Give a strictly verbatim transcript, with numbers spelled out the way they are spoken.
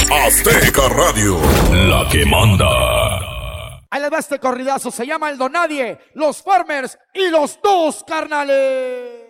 Azteca Radio, la que manda. Ahí les va este corridazo, se llama El Donadie, los Farmers y los dos carnales.